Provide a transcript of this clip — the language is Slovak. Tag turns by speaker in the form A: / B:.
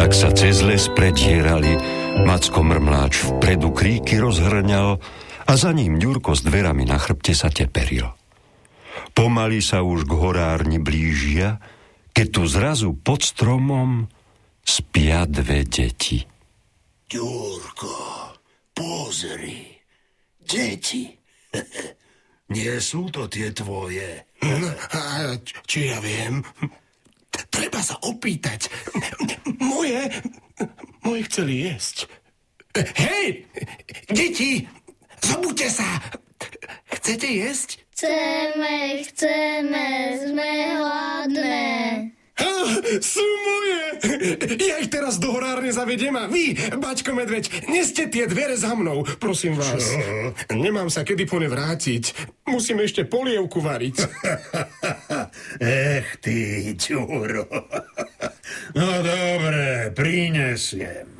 A: Tak sa cez les predierali, Macko Mrmláč vpredu kríky rozhrňal a za ním Ňurko s dverami na chrbte sa teperil. Pomaly sa už k horárni blížia, keď tu zrazu pod stromom spia dve deti.
B: Ďurko, pozri, deti. Nie sú to tie tvoje.
C: Či ja viem? Treba sa opýtať. Moje chceli jesť. Hej, deti, zobudte sa. Chcete jesť?
D: Chceme, sme hladné.
C: Sú moje. Ja ich teraz do horárne zavediem a vy, Bačko Medveď, neste tie dvere za mnou, prosím vás. Čo? Nemám sa kedy po ne vrátiť. Musím ešte polievku variť.
B: Ty, Ďuro. No dobre, prinesiem.